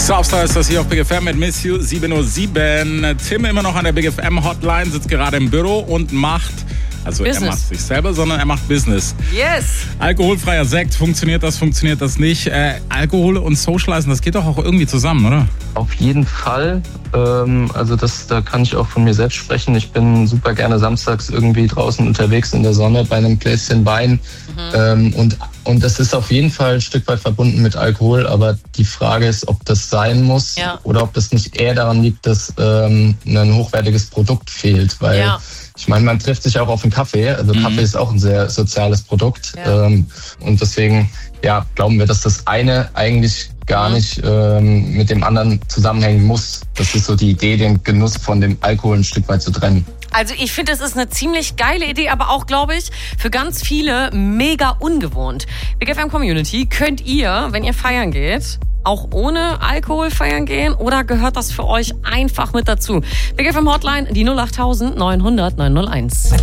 Southside ist das hier auf Big FM mit Miss You 7:07. Tim immer noch an der Big FM Hotline, sitzt gerade im Büro und macht, also Business. Er macht sich selber, sondern er macht Business. Yes. Alkoholfreier Sekt, funktioniert das nicht? Alkohol und Socializen, das geht doch auch irgendwie zusammen, oder? Auf jeden Fall. Da kann ich auch von mir selbst sprechen. Ich bin super gerne samstags irgendwie draußen unterwegs in der Sonne bei einem Gläschen Wein. Und das ist auf jeden Fall ein Stück weit verbunden mit Alkohol. Aber die Frage ist, ob das sein muss oder ob das nicht eher daran liegt, dass ein hochwertiges Produkt fehlt. Weil ich meine, man trifft sich auch auf einen Kaffee. Also Kaffee ist auch ein sehr soziales Produkt. Ja. Und deswegen glauben wir, dass das eine eigentlich gar nicht mit dem anderen zusammenhängen muss. Das ist so die Idee, den Genuss von dem Alkohol ein Stück weit zu trennen. Also ich finde, das ist eine ziemlich geile Idee, aber auch, glaube ich, für ganz viele mega ungewohnt. Big FM Community, könnt ihr, wenn ihr feiern geht, auch ohne Alkohol feiern gehen oder gehört das für euch einfach mit dazu? Big FM Hotline, die 08000 900 901.